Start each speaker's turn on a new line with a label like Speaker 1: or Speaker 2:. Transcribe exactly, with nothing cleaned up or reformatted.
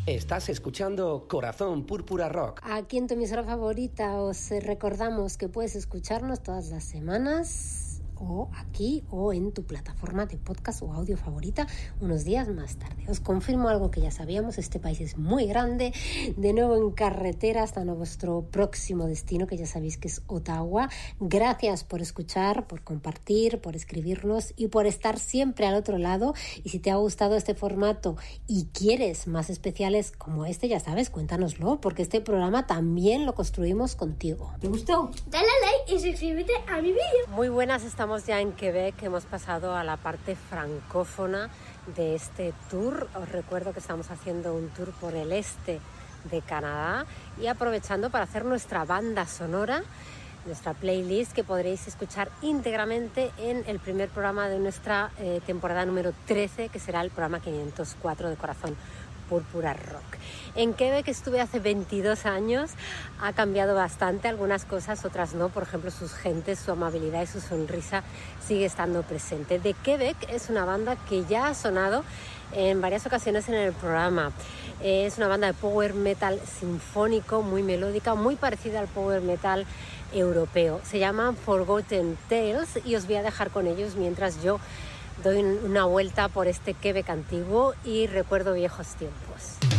Speaker 1: Estás escuchando Corazón Púrpura Rock.
Speaker 2: Aquí en tu emisora favorita os recordamos que puedes escucharnos todas las semanas o aquí o en tu plataforma de podcast o audio favorita unos días más tarde. Os confirmo algo que ya sabíamos, este país es muy grande, de nuevo en carretera hasta nuestro próximo destino, que ya sabéis que es Ottawa. Gracias por escuchar, por compartir, por escribirnos y por estar siempre al otro lado. Y si te ha gustado este formato y quieres más especiales como este, ya sabes, cuéntanoslo, porque este programa también lo construimos contigo.
Speaker 3: ¿Te gustó? Dale a like y suscríbete a mi vídeo.
Speaker 2: Muy buenas, estamos ya en Quebec, hemos pasado a la parte francófona de este tour. Os recuerdo que estamos haciendo un tour por el este de Canadá y aprovechando para hacer nuestra banda sonora, nuestra playlist que podréis escuchar íntegramente en el primer programa de nuestra eh, temporada número trece, que será el programa quinientos cuatro de Corazón Púrpura Rock. En Quebec estuve hace veintidós años, ha cambiado bastante, algunas cosas, otras no. Por ejemplo, sus gentes, su amabilidad y su sonrisa sigue estando presente. The Quebec es una banda que ya ha sonado en varias ocasiones en el programa. Es una banda de power metal sinfónico, muy melódica, muy parecida al power metal europeo. Se llaman Forgotten Tales y os voy a dejar con ellos mientras yo doy una vuelta por este Quebec antiguo y recuerdo viejos tiempos.